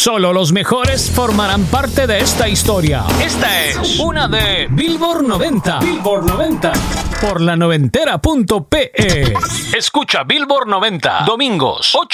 Solo los mejores formarán parte de esta historia. Esta es una de Billboard 90. Billboard 90. Por la noventera.pe. Escucha Billboard 90. Domingos, 8